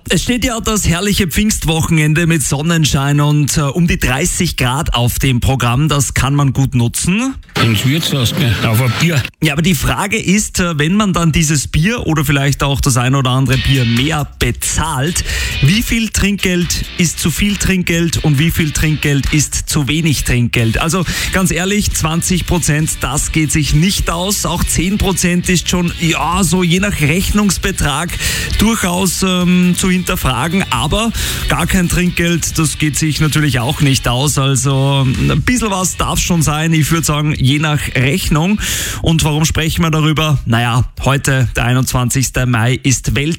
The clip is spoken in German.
Es steht ja das herrliche Pfingstwochenende mit Sonnenschein und um die 30 Grad auf dem Programm. Das kann man gut nutzen. Ins Wirtshaus, auf ein Bier. Ja, aber die Frage ist, wenn man dann dieses Bier oder vielleicht auch das ein oder andere Bier mehr bezahlt, wie viel Trinkgeld ist zu viel Trinkgeld und wie viel Trinkgeld ist zu wenig Trinkgeld? Also ganz ehrlich, 20%, das geht sich nicht aus. Auch 10% ist schon, ja, so je nach Rechnungsbetrag durchaus zu hinterfragen. Aber gar kein Trinkgeld, das geht sich natürlich auch nicht aus. Also ein bisschen was darf schon sein. Ich würde sagen, je nach Rechnung. Und warum sprechen wir darüber? Naja, heute, der 21. Mai, ist